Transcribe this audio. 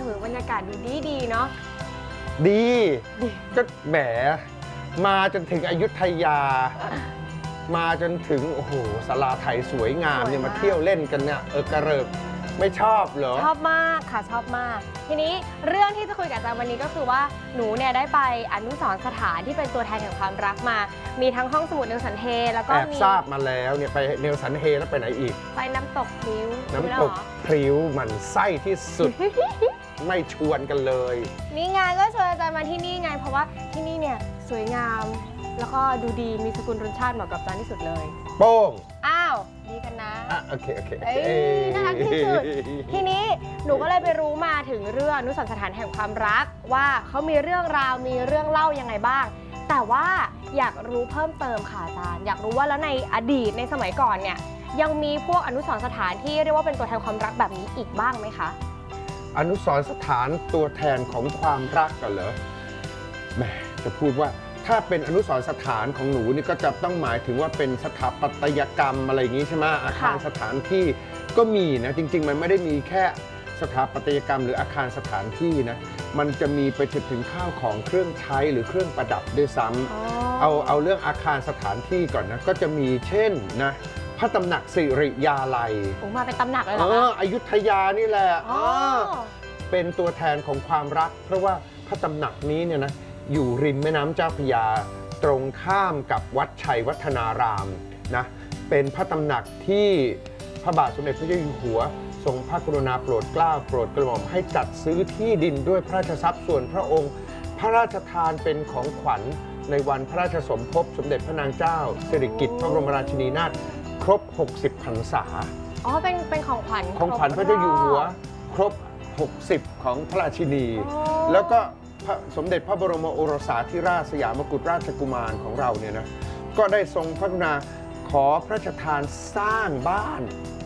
บรรยากาศดูดีเนาะดีก็แหมมาจนถึงอยุธยา มาจนถึงโอ้โหศาลาไทยสวยงามเนี่ยมาเที่ยวเล่นกันเนี่ยกระเริกไม่ชอบเหรอชอบมากค่ะชอบมากทีนี้เรื่องที่จะคุยกับอาจารย์วันนี้ก็คือว่าหนูเนี่ยได้ไปอนุสรณ์สถานที่เป็นตัวแทนแห่งความรักมามีทั้งห้องสมุดเนลสันเฮแล้วก็มีทราบมาแล้วเนี่ยไปเนลสันเฮแล้วไปไหนอีกไปน้ำตกพริ้วน้ำตกพริ้วมันไส้ที่สุด ไม่ชวนกันเลยนี่ไงก็ชวนอาจารย์มาที่นี่ไงเพราะว่าที่นี่เนี่ยสวยงามแล้วก็ดูดีมีสกุลรสชาติเหมาะกับอาจารย์ที่สุดเลยโป้งอ้าวดีกันนะโอเคน่ารักที่สุดทีนี้หนูก็เลยไปรู้มาถึงเรื่องอนุสรณ์สถานแห่งความรักว่าเขามีเรื่องราวมีเรื่องเล่ายังไงบ้างแต่ว่าอยากรู้เพิ่มเติมค่ะอาจารย์อยากรู้ว่าแล้วในอดีตในสมัยก่อนเนี่ยยังมีพวกอนุสรณ์สถานที่เรียกว่าเป็นตัวแทนความรักแบบนี้อีกบ้างไหมคะอนุสรณ์สถานตัวแทนของความรักกันเหรอแหมจะพูดว่าถ้าเป็นอนุสรณ์สถานของหนูนี่ก็จะต้องหมายถึงว่าเป็นสถาปัตยกรรมอะไรอย่างนี้ใช่ไหมอาคารสถานที่ก็มีนะจริงๆมันไม่ได้มีแค่สถาปัตยกรรมหรืออาคารสถานที่นะมันจะมีไปถึงข้าวของเครื่องใช้หรือเครื่องประดับด้วยซ้ำเอาเรื่องอาคารสถานที่ก่อนนะก็จะมีเช่นนะพระตำหนักสิริยาลัยมาเป็นตำหนักเลยเหรออยุธยานี่แหละเป็นตัวแทนของความรักเพราะว่าพระตำหนักนี้เนี่ยนะอยู่ริมแม่น้ำเจ้าพระยาตรงข้ามกับวัดชัยวัฒนารามนะเป็นพระตำหนักที่พระบาทสมเด็จพระเจ้าอยู่หัวทรงพระกรุณาโปรดเกล้าโปรดกระหม่อมให้จัดซื้อที่ดินด้วยพระราชทรัพย์ส่วนพระองค์พระราชทานเป็นของขวัญในวันพระราชสมภพสมเด็จพระนางเจ้าสิริกิติ์พระบรมราชินีนาถครบ60 พรรษาเป็นของขวัญพระเจ้าอยู่หัวครบ60ของพระราชินีแล้วก็สมเด็จพระบรมโอรสาธิราชสยามกุฎราชกุมารของเราเนี่ยนะก็ได้ทรงพระกรุณาขอพระราชทานสร้างบ้าน